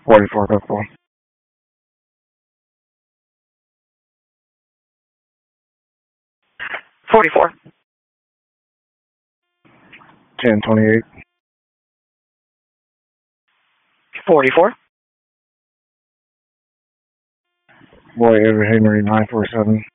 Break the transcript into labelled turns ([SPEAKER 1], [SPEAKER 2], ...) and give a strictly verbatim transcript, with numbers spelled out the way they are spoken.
[SPEAKER 1] forty-four pistol.
[SPEAKER 2] forty-four.
[SPEAKER 1] ten twenty-eight.
[SPEAKER 2] forty-four.
[SPEAKER 1] Boy Edward Henry nine four seven.